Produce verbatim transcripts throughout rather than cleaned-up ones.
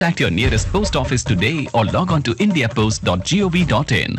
Contact your nearest post office today or log on to india post dot gov dot in.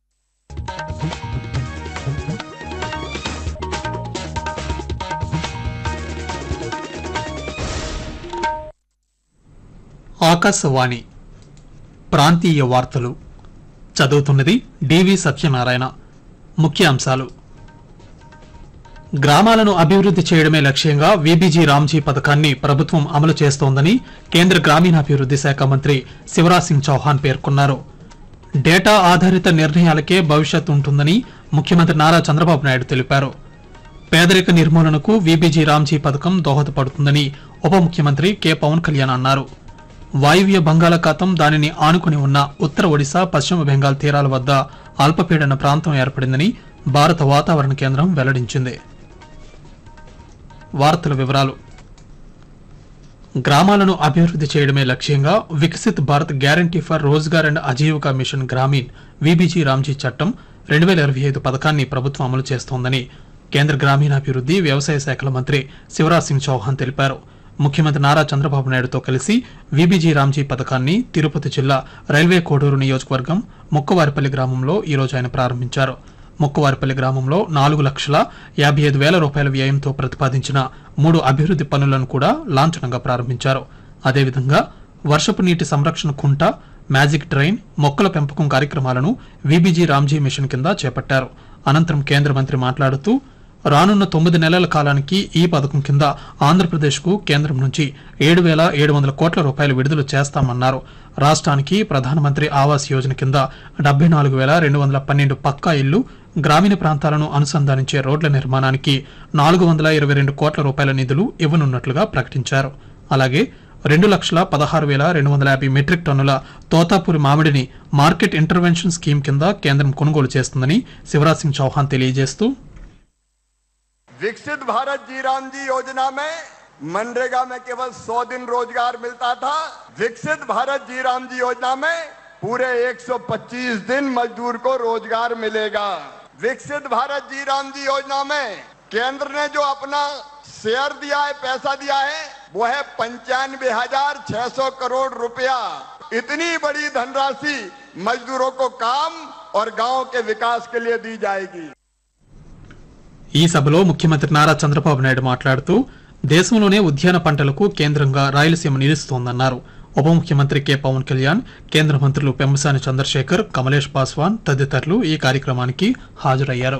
Akashvani ప్రాంతీయ వార్తలు చదువుతున్నది డివి సత్యనారాయణ. ముఖ్యాంశాలు: గ్రామాలను అభివృద్ధి చేయడమే లక్ష్యంగా వీబీజీ రామ్జీ పథకాన్ని ప్రభుత్వం అమలు చేస్తోందని కేంద్ర గ్రామీణాభివృద్ధి శాఖ మంత్రి శివరాజ్ సింగ్ చౌహాన్ పేర్కొన్నారు. డేటా ఆధారిత నిర్ణయాలకే భవిష్యత్ ఉంటుందని ముఖ్యమంత్రి నారా చంద్రబాబు నాయుడు తెలిపారు. పేదరిక నిర్మూలనకు వీబీజీ రామ్జీ పథకం దోహదపడుతుందని ఉప ముఖ్యమంత్రి కె పవన్ కళ్యాణ్ అన్నారు. వాయువ్య బంగాళాఖాతం, దానిని ఆనుకుని ఉన్న ఉత్తర ఒడిశా, పశ్చిమ బెంగాల్ తీరాల వద్ద అల్పపీడన ప్రాంతం ఏర్పడిందని భారత వాతావరణ కేంద్రం వెల్లడించింది. వార్తల వివరాలు: గ్రామాలను అభివృద్ధి చేయడమే లక్ష్యంగా Viksit Bharat guarantee for Rozgar and Aajeevika machine Grameen VBG Ramji చట్టం రెండు వేల ఇరవై ఐదు పథకాన్ని ప్రభుత్వం అమలు చేస్తోందని కేంద్ర గ్రామీణాభివృద్ధి, వ్యవసాయ శాఖల మంత్రి శివరాజ్ సింగ్ చౌహాన్ తెలిపారు. ముఖ్యమంత్రి నారా చంద్రబాబు నాయుడుతో కలిసి వీబీజీ రామ్జీ పథకాన్ని తిరుపతి జిల్లా రైల్వే కోడూరు నియోజకవర్గం ముక్కవారిపల్లి గ్రామంలో ఈరోజు ఆయన ప్రారంభించారు. ముక్కవారిపల్లి గ్రామంలో నాలుగు లక్షల యాభై ఐదు వేల రూపాయల వ్యయంతో ప్రతిపాదించిన మూడు అభివృద్ధి పనులను కూడా లాంఛనంగా ప్రారంభించారు. అదేవిధంగా వర్షపు నీటి సంరక్షణ కుంట, మ్యాజిక్ ట్రైన్, మొక్కల పెంపకం కార్యక్రమాలను వీబీజీ రామ్జీ మిషన్ కింద చేపట్టారు. అనంతరం కేంద్ర మంత్రి మాట్లాడుతూ, రానున్న తొమ్మిది నెలల కాలానికి ఈ పథకం కింద ఆంధ్రప్రదేశ్కు కేంద్రం నుంచి ఏడు వేల ఏడు వందల కోట్ల రూపాయలు విడుదల చేస్తామన్నారు. రాష్ట్రానికి ప్రధానమంత్రి ఆవాస్ యోజన కింద డెబ్బై నాలుగు వేల రెండు వందల పన్నెండు పక్కా ఇళ్లు, గ్రామీణ ప్రాంతాలను అనుసంధానించే రోడ్ల నిర్మాణానికి నాలుగు వందల ఇరవై రెండు కోట్ల రూపాయల నిధులు ఇవ్వనున్నట్లుగా ప్రకటించారు. అలాగే రెండు లక్షల పదహారు వేల రెండు వందల యాభై మెట్రిక్ టన్నుల తోతాపూరి మామిడిని మార్కెట్ ఇంటర్వెన్షన్ స్కీమ్ కింద కేంద్రం కొనుగోలు చేస్తుందని శివరాజ్ సింగ్ చౌహాన్ తెలియజేస్తూ, विकसित भारत जी राम जी योजना में मनरेगा में केवल सौ दिन रोजगार मिलता था। विकसित भारत जी राम जी योजना में पूरे एक सौ पच्चीस दिन मजदूर को रोजगार मिलेगा। विकसित भारत जी राम जी योजना में केंद्र ने जो अपना शेयर दिया है, पैसा दिया है, वो है पंचानवे हजार छह सौ करोड़ रुपया। इतनी बड़ी धनराशि मजदूरों को काम और गांव के विकास के लिए दी जाएगी। ఈ సభలో ముఖ్యమంత్రి నారా చంద్రబాబు నాయుడు మాట్లాడుతూ, దేశంలోనే ఉద్యాన పంటలకు కేంద్రంగా రాయలసీమ నిలుస్తోందన్నారు. ఉప ముఖ్యమంత్రి కె పవన్ కళ్యాణ్, కేంద్ర మంత్రులు పెమ్మసాని చంద్రశేఖర్, కమలేష్ పాస్వాన్ తదితరులు ఈ కార్యక్రమానికి హాజరయ్యారు.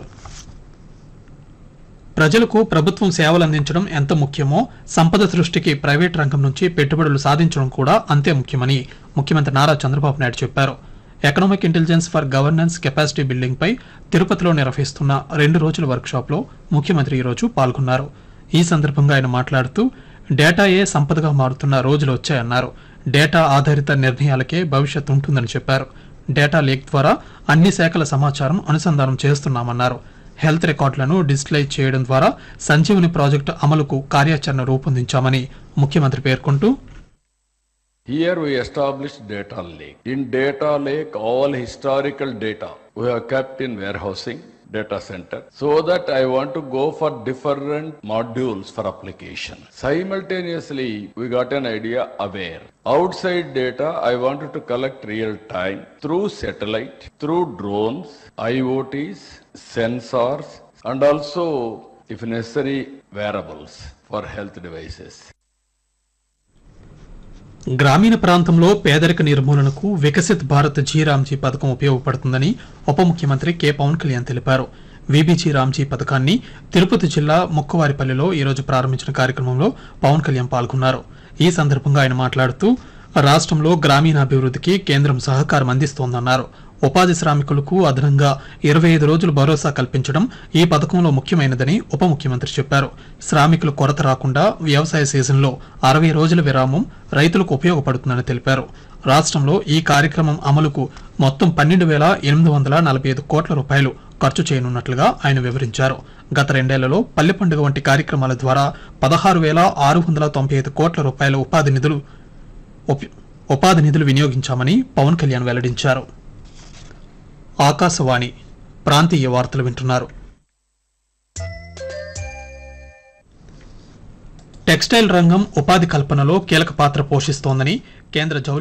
ప్రజలకు ప్రభుత్వం సేవలందించడం ఎంత ముఖ్యమో, సంపద సృష్టికి ప్రైవేట్ రంగం నుంచి పెట్టుబడులు సాధించడం కూడా అంతే ముఖ్యమని ముఖ్యమంత్రి నారా చంద్రబాబు నాయుడు చెప్పారు. Economic intelligence for governance capacity building పై తిరుపతిలో నిర్వహిస్తున్న రెండు రోజుల వర్క్షాప్ లో ముఖ్యమంత్రి ఈరోజు పాల్గొన్నారు. ఈ సందర్భంగా ఆయన మాట్లాడుతూ, డేటాయే సంపదగా మారుతున్న రోజులు వచ్చాయన్నారు. డేటా ఆధారిత నిర్ణయాలకే భవిష్యత్ ఉంటుందని చెప్పారు. డేటా లేక్ ద్వారా అన్ని శాఖల సమాచారం అనుసంధానం చేస్తున్నామన్నారు. హెల్త్ రికార్డులను డిజిటలైజ్ చేయడం ద్వారా సంజీవని ప్రాజెక్టు అమలుకు కార్యాచరణ రూపొందించామని ముఖ్యమంత్రి పేర్కొంటూ, Here we established data lake. In data lake, all historical data we have kept in warehousing data center, so that I want to go for different modules for application. Simultaneously, we got an idea aware. Outside data, I wanted to collect real time through satellite, through drones, I O Ts, sensors, and also, if necessary, wearables for health devices. గ్రామీణ ప్రాంతంలో పేదరిక నిర్మూలనకు Viksit Bharat G Ramji పథకం ఉపయోగపడుతుందని ఉప ముఖ్యమంత్రి K Pawan Kalyan తెలిపారు. VBG Ramji పథకాన్ని తిరుపతి జిల్లా ముక్కవారిపల్లిలో ఈరోజు ప్రారంభించిన కార్యక్రమంలో పవన్ కళ్యాణ్ పాల్గొన్నారు. ఈ సందర్భంగా ఆయన మాట్లాడుతూ, రాష్ట్రంలో గ్రామీణాభివృద్ధికి కేంద్రం సహకారం అందిస్తోందన్నారు. ఉపాధి శ్రామికులకు అదనంగా ఇరవై ఐదు రోజులు భరోసా కల్పించడం ఈ పథకంలో ముఖ్యమైనదని ఉప ముఖ్యమంత్రి చెప్పారు. శ్రామికుల కొరత రాకుండా వ్యవసాయ సీజన్లో అరవై రోజుల విరామం రైతులకు ఉపయోగపడుతుందని తెలిపారు. రాష్ట్రంలో ఈ కార్యక్రమం అమలుకు మొత్తం పన్నెండు వేల ఎనిమిది వందల నలభై ఐదు కోట్ల రూపాయలు ఖర్చు చేయనున్నట్లుగా ఆయన వివరించారు. గత రెండేళ్లలో పల్లె పండుగ వంటి కార్యక్రమాల ద్వారా పదహారు వేల ఆరు వందల తొంభై ఐదు కోట్ల రూపాయల ఉపాధి నిధులు ఉపాధి నిధులు వినియోగించామని పవన్ కళ్యాణ్ వెల్లడించారు. ఆకాశవాణి ప్రాంతీయ వార్తలు వింటున్నారు. టెక్స్టైల్ రంగం ఉపాధి కల్పనలో కీలక పాత్ర పోషిస్తోందని కేంద్ర జౌళి